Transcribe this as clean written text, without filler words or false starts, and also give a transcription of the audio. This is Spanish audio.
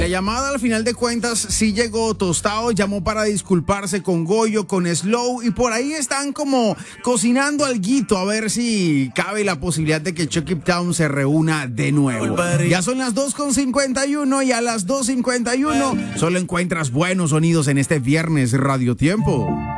la llamada al final de cuentas sí llegó. Tostado llamó para disculparse con Goyo, con Slow, y por ahí están como cocinando alguito a ver si cabe la posibilidad de que Chucky Town se reúna de nuevo. Ya son las 2:51 y a las 2:51 solo encuentras buenos sonidos en este viernes Radio Tiempo.